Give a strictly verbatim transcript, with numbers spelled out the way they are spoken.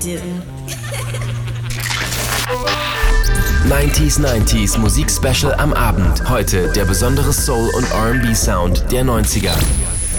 do. neunziger neunzig Musikspecial am Abend. Heute der besondere Soul- und R and B-Sound der neunziger.